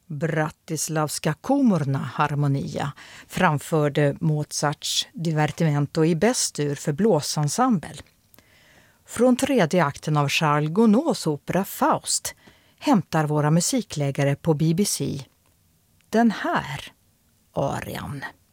Bratislavska komorna harmonia framförde Mozarts Divertimento i Bess-dur för blåsensemble. Från tredje akten av Charles Gounods opera Faust hämtar våra musikläggare på BBC den här arian.